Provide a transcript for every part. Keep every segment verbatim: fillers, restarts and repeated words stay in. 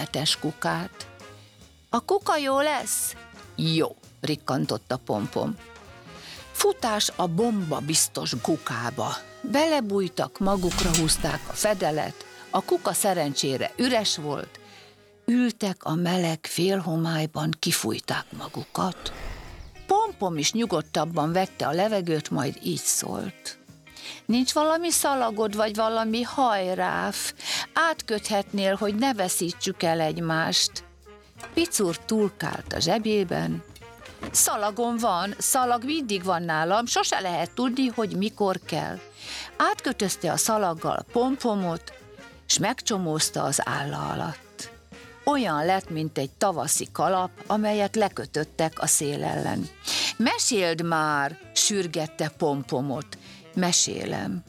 etes kukát. A kuka jó lesz? Jó, rikkantott a Pompom. Futás a bomba biztos kukába. Belebújtak, magukra húzták a fedelet, a kuka szerencsére üres volt, ültek a meleg félhomályban, kifújták magukat. Pompom is nyugodtabban vette a levegőt, majd így szólt. Nincs valami szalagod, vagy valami hajráf? Átköthetnél, hogy ne veszítsük el egymást. Picur túlkált a zsebében. Szalagom van, szalag mindig van nálam, sose lehet tudni, hogy mikor kell. Átkötözte a szalaggal Pompomot, s megcsomózta az álla alatt. Olyan lett, mint egy tavaszi kalap, amelyet lekötöttek a szél ellen. Meséld már, sürgette Pompomot. Mesélem.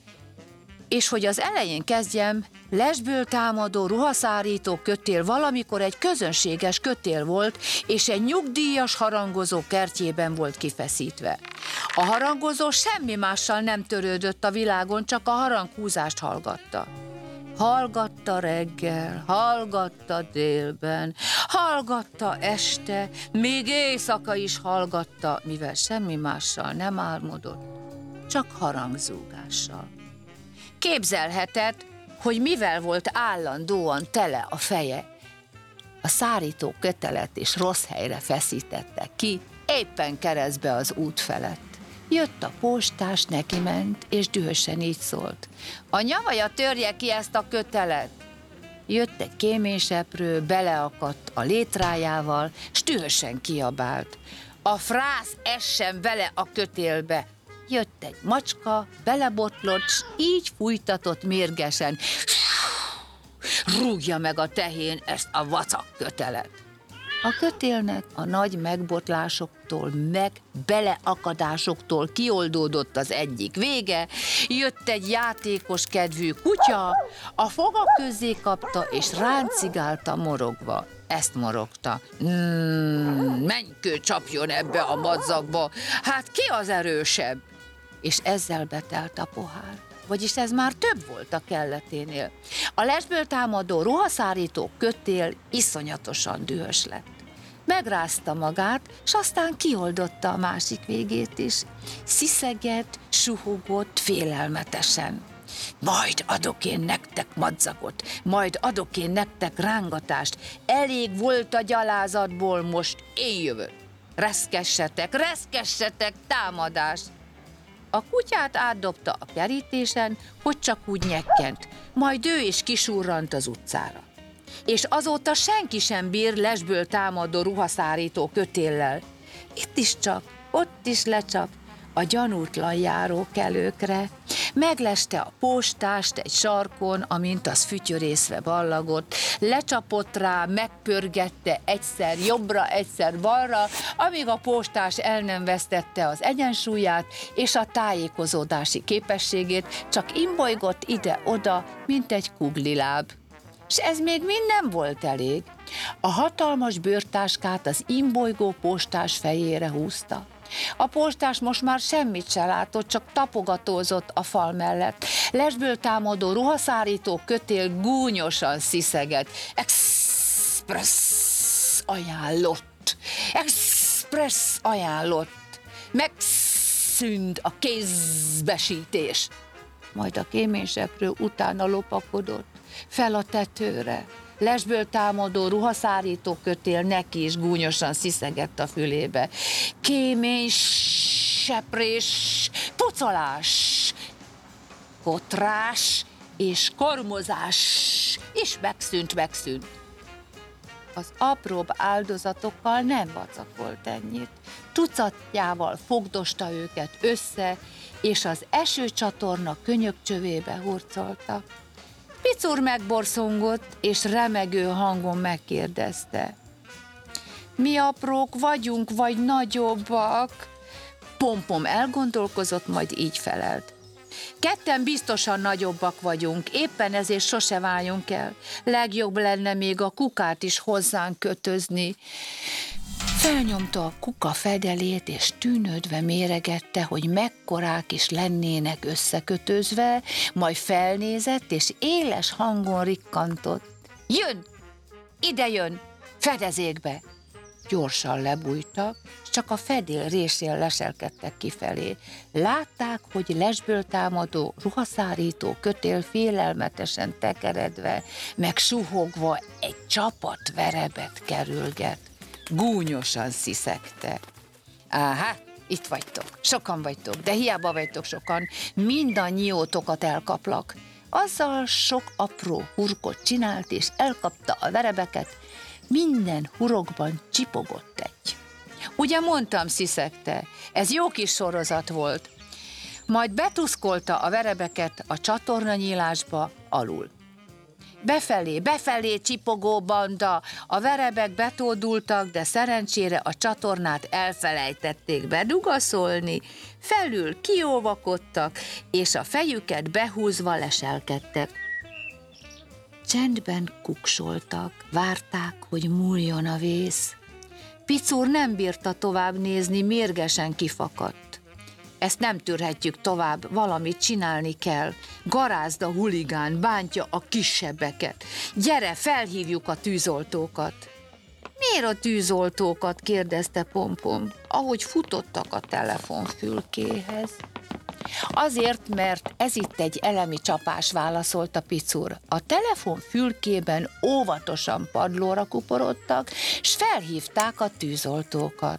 És hogy az elején kezdjem, lesből támadó ruhaszárító kötél valamikor egy közönséges kötél volt, és egy nyugdíjas harangozó kertjében volt kifeszítve. A harangozó semmi mással nem törődött a világon, csak a haranghúzást hallgatta. Hallgatta reggel, hallgatta délben, hallgatta este, még éjszaka is hallgatta, mivel semmi mással nem álmodott, csak harangzúgással. Képzelheted, hogy mivel volt állandóan tele a feje. A szárító kötelet és rossz helyre feszítette ki, éppen keresztbe az út felett. Jött a postás, neki ment, és dühösen így szólt. A nyavaja törje ki ezt a kötelet! Jött egy kéményseprő, beleakadt a létrájával, s dühösen kiabált. A frász essen bele a kötélbe! Jött egy macska, belebotlott, s így fújtatott mérgesen. Rúgja meg a tehén ezt a vacak kötelet! A kötélnek a nagy megbotlásoktól, meg beleakadásoktól kioldódott az egyik vége, jött egy játékos kedvű kutya, a foga közé kapta, és ráncigálta morogva. Ezt morogta. Mm, Menykő csapjon ebbe a madzagba, hát ki az erősebb? És ezzel betelt a pohár. Vagyis ez már több volt a kelleténél. A lesből támadó ruhaszárító kötél iszonyatosan dühös lett. Megrázta magát, s aztán kioldotta a másik végét is. Sziszegett, suhogott félelmetesen. Majd adok én nektek madzagot, majd adok én nektek rángatást. Elég volt a gyalázatból, most én jövök. Reszkessetek, reszkessetek, támadás! A kutyát átdobta a kerítésen, hogy csak úgy nyekkent, majd ő is kisurrant az utcára. És azóta senki sem bír lesből támadó ruhaszárító kötéllel. Itt is csak, ott is lecsap, a gyanútlan járókelőkre. Megleste a postást egy sarkon, amint az fütyörészve ballagott, lecsapott rá, megpörgette egyszer jobbra, egyszer balra, amíg a postás el nem vesztette az egyensúlyát és a tájékozódási képességét, csak imbolygott ide-oda, mint egy kugliláb. S ez még mind nem volt elég. A hatalmas bőrtáskát az imbolygó postás fejére húzta. A postás most már semmit se látott, csak tapogatózott a fal mellett. Lesből támadó ruhaszárító kötél gúnyosan sziszegett. Express ajánlott! Express ajánlott! Megszűnt a kézbesítés! Majd a kéményseprő utána lopakodott fel a tetőre. Lesből támadó ruhaszárító kötél neki is gúnyosan sziszegett a fülébe. Kémény, seprés, pucolás, kotrás és kormozás is megszűnt, megszűnt. Az apróbb áldozatokkal nem vacakolt ennyit. Tucatjával fogdosta őket össze, és az esőcsatorna könyökcsövébe hurcolta. Picur megborszongott, és remegő hangon megkérdezte. Mi aprók vagyunk, vagy nagyobbak? Pompom elgondolkozott, majd így felelt. Ketten biztosan nagyobbak vagyunk, éppen ezért sose váljunk el. Legjobb lenne még a kukát is hozzánk kötözni. Felnyomta a kuka fedelét, és tűnődve méregette, hogy mekkorák is lennének összekötözve, majd felnézett, és éles hangon rikkantott. Jön! ide jön, fedezékbe. Gyorsan lebújtak, s csak a fedél résén leselkedtek kifelé. Látták, hogy lesből támadó, ruhaszárító kötél félelmetesen tekeredve, meg suhogva egy csapat verebet kerülget. Gúnyosan sziszegte. Áhá, itt vagytok, sokan vagytok, de hiába vagytok sokan, mindannyiótokat elkaplak. Azzal sok apró hurkot csinált, és elkapta a verebeket, minden hurokban csipogott egy. Ugye mondtam, sziszegte, ez jó kis sorozat volt. Majd betuszkolta a verebeket a csatornanyílásba alul. Befelé, befelé csipogó banda, a verebek betódultak, de szerencsére a csatornát elfelejtették bedugaszolni, felül kióvakodtak, és a fejüket behúzva leselkedtek. Csendben kuksoltak, várták, hogy múljon a vész. Picur nem bírta tovább nézni, mérgesen kifakadt. Ezt nem tűrhetjük tovább, valamit csinálni kell. Garázd a huligán, bántja a kisebbeket. Gyere, felhívjuk a tűzoltókat. Miért a tűzoltókat? Kérdezte Pompom, ahogy futottak a telefonfülkéhez. Azért, mert ez itt egy elemi csapás, válaszolta Picur. A telefonfülkében óvatosan padlóra kuporodtak, s felhívták a tűzoltókat.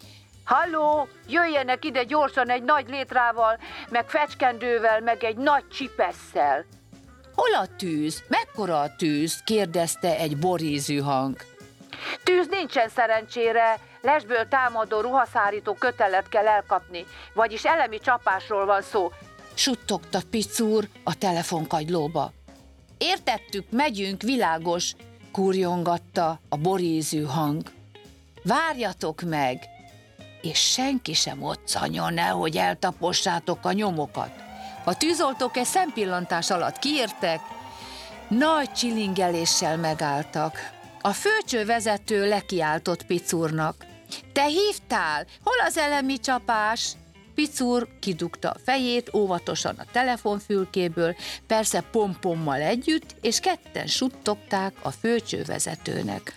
Halló, jöjjenek ide gyorsan egy nagy létrával, meg fecskendővel, meg egy nagy csipesszel. Hol a tűz? Mekkora a tűz? Kérdezte egy borízű hang. Tűz nincsen szerencsére, lesből támadó ruhaszárító kötelet kell elkapni, vagyis elemi csapásról van szó, suttogta Picur a telefonkagylóba. Értettük, megyünk, világos, kurjongatta a borízű hang. Várjatok meg, és senki sem moccanjon, nehogy eltapossátok a nyomokat. A tűzoltók egy szempillantás alatt kiértek, nagy csilingeléssel megálltak. A főcsővezető lekiáltott Picurnak. Te hívtál? Hol az elemi csapás? Picur kidugta a fejét óvatosan a telefonfülkéből, persze Pompommal együtt, és ketten suttogták a főcsővezetőnek.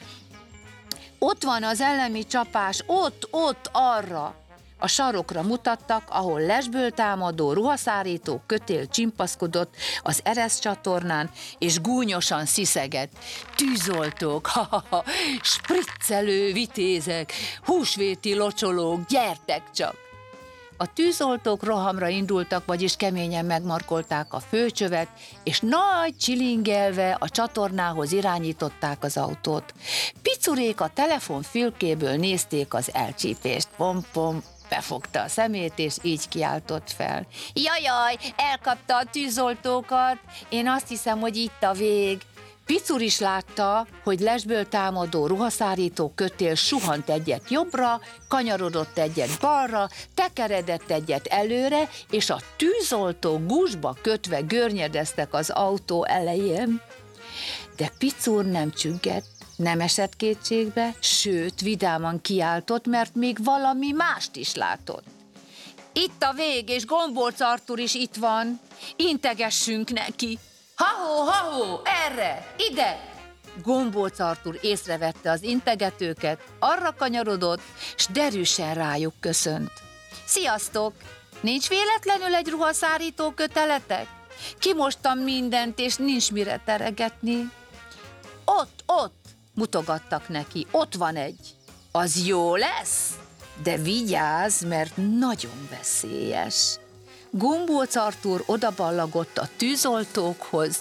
Ott van az elemi csapás, ott, ott, arra! A sarokra mutattak, ahol lesből támadó ruhaszárító kötél csimpaszkodott az eresz csatornán, és gúnyosan sziszegett. Tűzoltók, ha-ha-ha, spriccelő vitézek, húsvéti locsolók, gyertek csak! A tűzoltók rohamra indultak, vagyis keményen megmarkolták a főcsövet, és nagy csilingelve a csatornához irányították az autót. Picurék a telefonfülkéből nézték az elcsípést. Pompom befogta a szemét, és így kiáltott fel. Jajaj, elkapta a tűzoltókat, én azt hiszem, hogy itt a vég. Picur is látta, hogy lesből támadó ruhaszárító kötél suhant egyet jobbra, kanyarodott egyet balra, tekeredett egyet előre, és a tűzoltó gúzsba kötve görnyedeztek az autó elején. De Picur nem csüggett, nem esett kétségbe, sőt, vidáman kiáltott, mert még valami mást is látott. Itt a vég, és Gombolc Artúr is itt van, integessünk neki. Ha-hó, ha-hó, erre, ide! Gombolc Artúr észrevette az integetőket, arra kanyarodott, s derűsen rájuk köszönt. Sziasztok! Nincs véletlenül egy ruhaszárító köteletek? Kimostam mindent, és nincs mire teregetni. Ott, ott, mutogattak neki, ott van egy. Az jó lesz? De vigyázz, mert nagyon veszélyes. Gombolc Artúr odaballagott a tűzoltókhoz.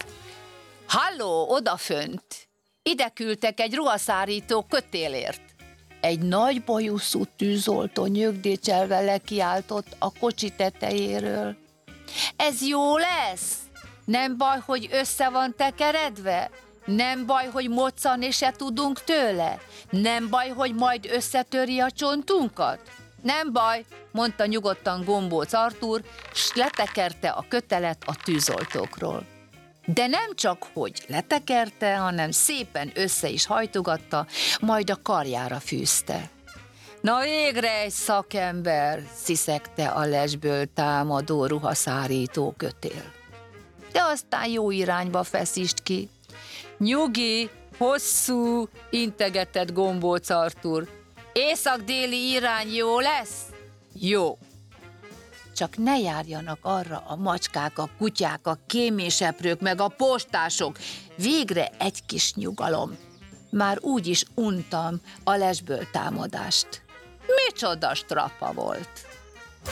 Halló, odafönt! Ide küldtek egy ruhaszárító kötélért. Egy nagy bajuszú tűzoltó nyögdécselve lekiáltott a kocsi tetejéről. Ez jó lesz? Nem baj, hogy össze van tekeredve? Nem baj, hogy moccan és se tudunk tőle? Nem baj, hogy majd összetöri a csontunkat? Nem baj, mondta nyugodtan Gombolc Artúr, s letekerte a kötelet a tűzoltókról. De nem csak, hogy letekerte, hanem szépen össze is hajtogatta, majd a karjára fűzte. Na végre egy szakember, sziszegte a lesből támadó ruhaszárító kötél. De aztán jó irányba feszítsd ki. Nyugi, Hosszú, integetett gombóc Artur. Észak-déli irány jó lesz? Jó. Csak ne járjanak arra a macskák, a kutyák, a kéményseprők, meg a postások. Végre egy kis nyugalom. Már úgy is untam a lesből támadást. Micsoda strappa volt.